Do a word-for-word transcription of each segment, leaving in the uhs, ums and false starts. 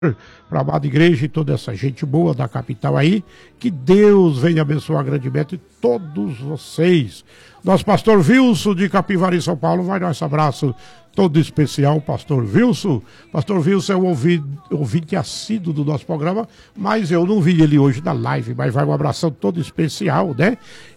para a amada igreja e toda essa gente boa da capital aí, que Deus venha abençoar grandemente todos vocês. Nosso pastor Wilson de Capivari, São Paulo, vai dar esse abraço todo especial, pastor Wilson. Pastor Wilson é um ouvinte, ouvinte assíduo do nosso programa, mas eu não vi ele hoje na live, mas vai um abração todo especial, né?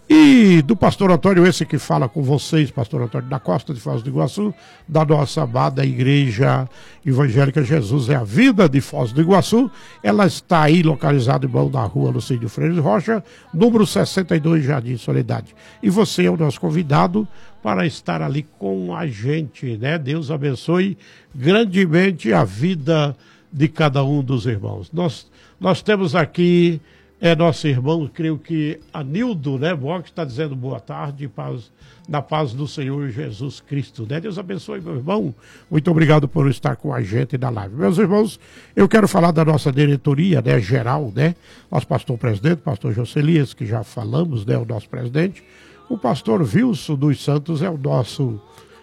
E do pastor Antônio, esse que fala com vocês, pastor Antônio da Costa de Foz do Iguaçu, da nossa amada Igreja Evangélica Jesus é a Vida de Foz do Iguaçu. Ela está aí localizada em na rua Lucídio Freire Rocha, número sessenta e dois, Jardim Soledade. E você é o nosso convidado para estar ali com a gente, né? Deus abençoe grandemente a vida de cada um dos irmãos. Nós, nós temos aqui... É nosso irmão, creio que Anildo, né, Box, está dizendo boa tarde, paz, na paz do Senhor Jesus Cristo, né? Deus abençoe, meu irmão. Muito obrigado por estar com a gente na live. Meus irmãos, eu quero falar da nossa diretoria, né, geral, né? Nosso pastor presidente, pastor Joselias, que já falamos, né, o nosso presidente. O pastor Wilson dos Santos é o nosso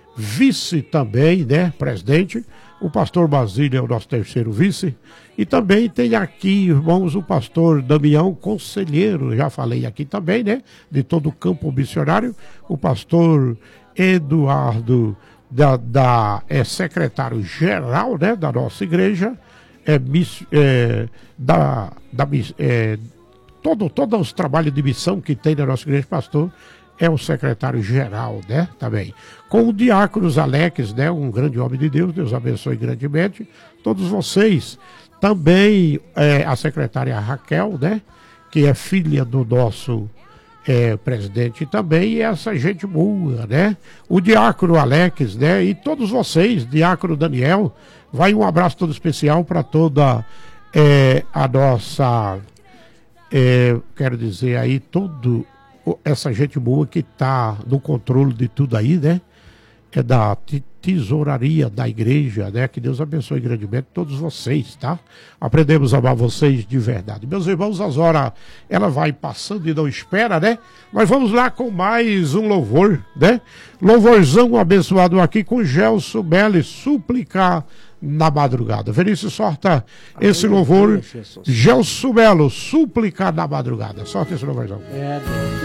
vice também, né, presidente. O pastor Basílio é o nosso terceiro vice. E também tem aqui, irmãos, o pastor Damião, conselheiro, já falei aqui também, né? De todo o campo missionário. O pastor Eduardo, da, da, é secretário-geral, né, da nossa igreja. É, é, da, da, é, todo, todos os trabalhos de missão que tem na nossa igreja, pastor, é o secretário-geral, né, também. Com o diácono Alex, né, um grande homem de Deus, Deus abençoe grandemente todos vocês. Também é, a secretária Raquel, né, que é filha do nosso é, presidente também, e essa gente boa, né. O diácono Alex, né, e todos vocês, diácono Daniel, vai um abraço todo especial para toda é, a nossa, é, quero dizer aí, todo... essa gente boa que está no controle de tudo aí, né? É da tesouraria da igreja, né? Que Deus abençoe grandemente todos vocês, tá? Aprendemos a amar vocês de verdade. Meus irmãos, as horas, ela vai passando e não espera, né? Mas vamos lá com mais um louvor, né? Louvorzão abençoado aqui com Gelson Belli, Súplica na Madrugada. Vinícius, sorta esse louvor. Gelson Belo, Súplica na Madrugada. Sorta esse louvorzão. É, Deus.